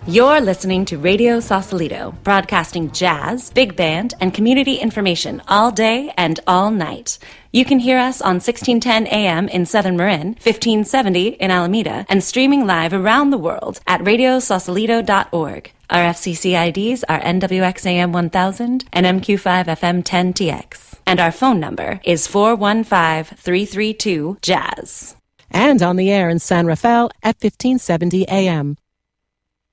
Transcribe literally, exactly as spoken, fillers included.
You're listening to Radio Sausalito, broadcasting jazz, big band, and community information all day and all night. You can hear us on sixteen ten A M in Southern Marin, fifteen seventy in Alameda, and streaming live around the world at radio sausalito dot org. Our F C C I Ds are N W X A M one thousand and M Q five F M ten T X. And our phone number is four one five, three three two, J A Z Z. And on the air in San Rafael at fifteen seventy A M.